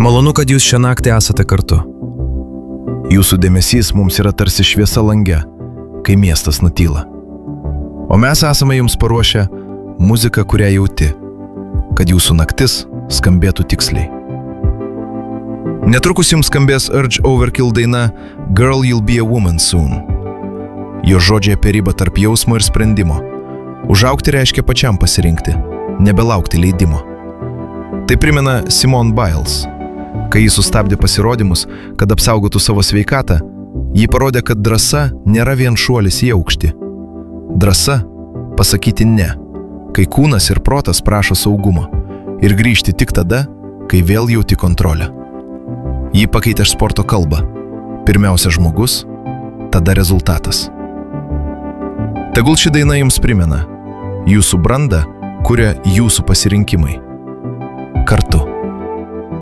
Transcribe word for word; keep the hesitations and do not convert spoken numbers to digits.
Malonu, kad jūs šią naktį esate kartu. Jūsų dėmesys mums yra tarsi šviesa lange, kai miestas nutyla. O mes esame jums paruošę muziką, kurią jauti, kad jūsų naktis skambėtų tiksliai. Netrukus jums skambės Urge Overkill daina Girl You'll Be a Woman Soon. Jo žodžiai apie ribą tarp jausmo ir sprendimo. Užaugti reiškia pačiam pasirinkti, nebelaukti leidimo. Tai primena Simone Biles. Kai jis sustabdė pasirodymus, kad apsaugotų savo sveikatą, ji parodė, kad drąsa nėra vien šuolis į aukštį. Drąsa pasakyti ne, kai kūnas ir protas prašo saugumo, ir grįžti tik tada, kai vėl jauti kontrolę. Ji pakeitė sporto kalbą. Pirmiausia žmogus, tada rezultatas. Tegul ši daina jums primena, jūsų brandą kuria jūsų pasirinkimai. Kartu.